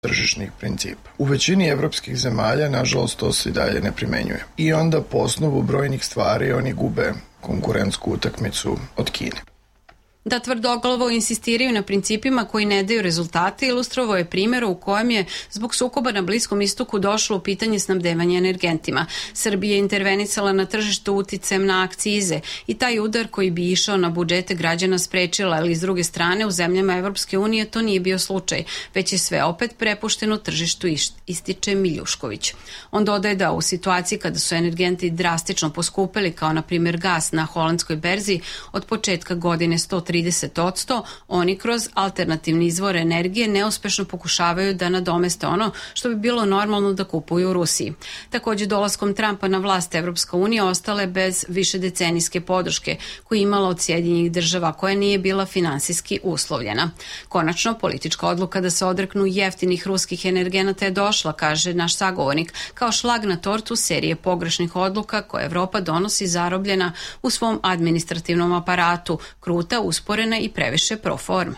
tržišnih principa. U većini evropskih zemalja, nažalost, to se i dalje ne primenjuje. I onda po osnovu brojnih stvari oni gube konkurentsku utakmicu od Kine. Da tvrdoglavo insistiraju na principima koji ne daju rezultate, ilustrovao je primjer u kojem je zbog sukoba na Bliskom istoku došlo u pitanje snabdevanja energentima. Srbija je intervenisala na tržištu uticajem na akcize i taj udar koji bi išao na budžete građana sprečila, ali s druge strane u zemljama Evropske unije to nije bio slučaj, već je sve opet prepušteno tržištu, ističe Miljušković. On dodaje da u situaciji kada su energenti drastično poskupeli, kao na primjer gas na holandskoj berzi, od početka godine 130%, oni kroz alternativni izvor energije neuspešno pokušavaju da nadomeste ono što bi bilo normalno da kupuju u Rusiji. Takođe, dolaskom Trumpa na vlast Evropska unija ostala je bez višedecenijske podrške koju je imala od Sjedinjenih država, koja nije bila finansijski uslovljena. Konačno, politička odluka da se odreknu jeftinih ruskih energenata je došla, kaže naš sagovornik, kao šlag na tortu serije pogrešnih odluka koje Evropa donosi zarobljena u svom administrativnom aparatu, kruta, usporena i previše proforme.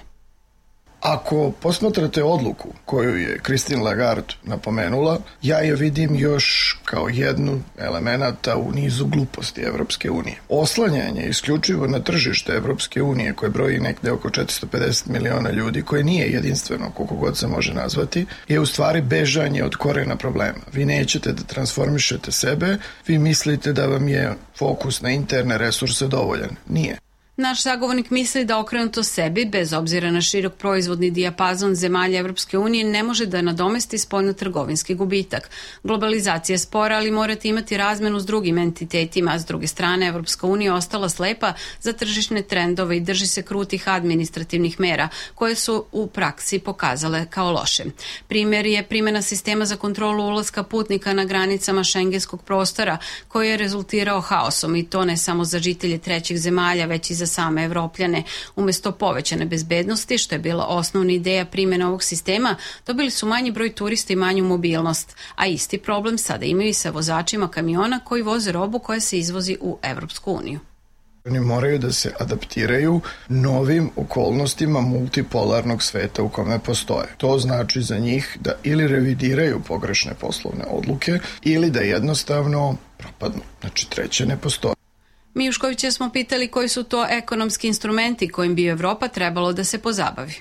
Ako posmatrate odluku koju je Christine Lagarde napomenula, ja je vidim još kao jednu elemenata u nizu gluposti Evropske unije. Oslanjanje isključivo na tržište Evropske unije, koje broji negde oko 450 miliona ljudi, koje nije jedinstveno, koliko god se može nazvati, je u stvari bežanje od korena problema. Vi nećete da transformišete sebe, vi mislite da vam je fokus na interne resurse dovoljan. Nije. Naš sagovornik misli da okrenuto sebi, bez obzira na širok proizvodni dijapazon zemalja Evropske unije, ne može da nadomesti spoljno-trgovinski gubitak. Globalizacija je spora, ali morate imati razmenu s drugim entitetima, a s druge strane Evropska unija ostala slepa za tržišne trendove i drži se krutih administrativnih mera, koje su u praksi pokazale kao loše. Primjer je primjena sistema za kontrolu ulaska putnika na granicama šengenskog prostora, koji je rezultirao haosom, i to ne samo za žitelje trećih zemalja, već i za same Evropljane. Umesto povećane bezbednosti, što je bila osnovna ideja primjene ovog sistema, dobili su manji broj turista i manju mobilnost, a isti problem sada imaju i sa vozačima kamiona koji voze robu koja se izvozi u Evropsku uniju. Oni moraju da se adaptiraju novim okolnostima multipolarnog sveta u kome postoje. To znači za njih da ili revidiraju pogrešne poslovne odluke ili da jednostavno propadnu. Znači, treće ne postoje. Mijuškovića smo pitali koji su to ekonomski instrumenti kojim bi Evropa trebalo da se pozabavi.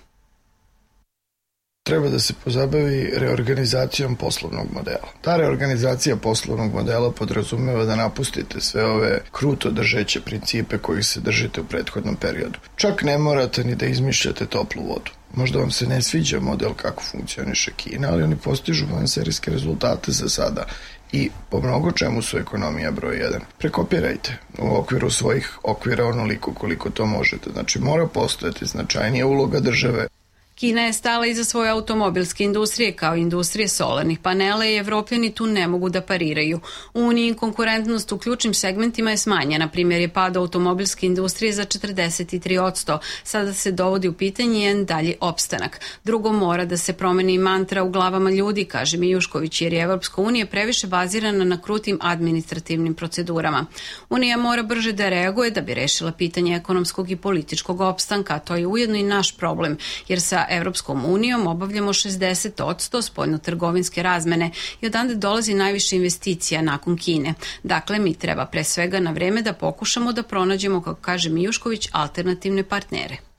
Treba da se pozabavi reorganizacijom poslovnog modela. Ta reorganizacija poslovnog modela podrazumeva da napustite sve ove kruto držeće principe kojih se držite u prethodnom periodu. Čak ne morate ni da izmišljate toplu vodu. Možda vam se ne sviđa model kako funkcioniše Kina, ali oni postižu vanserijske rezultate za sada i po mnogo čemu su ekonomija broj 1. Prekopirajte u okviru svojih okvira onoliko koliko to možete. Znači, mora postojati značajnija uloga države. Kina je stala iza svoje automobilske industrije kao industrije solarnih panela i Evropljani tu ne mogu da pariraju. U Uniji konkurentnost u ključnim segmentima je smanjena. Primjer je pad automobilske industrije za 43%. Sada se dovodi u pitanje jedan dalji opstanak. Drugo, mora da se promeni mantra u glavama ljudi, kaže Mijušković, jer je Evropska unija previše bazirana na krutim administrativnim procedurama. Unija mora brže da reaguje da bi rešila pitanje ekonomskog i političkog opstanka. To je ujedno i naš problem, jer sa Evropskom unijom obavljamo 60% spoljno-trgovinske razmene i odande dolazi najviše investicija nakon Kine. Dakle, mi treba pre svega na vreme da pokušamo da pronađemo, kako kaže Mijušković, alternativne partnere.